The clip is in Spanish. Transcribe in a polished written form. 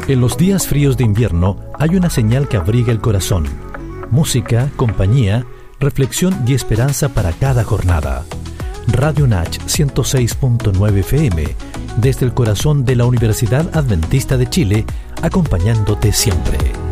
En los días fríos de invierno hay una señal que abriga el corazón. Música, compañía, reflexión y esperanza para cada jornada. Radio Nach 106.9 FM, desde el corazón de la Universidad Adventista de Chile, acompañándote siempre.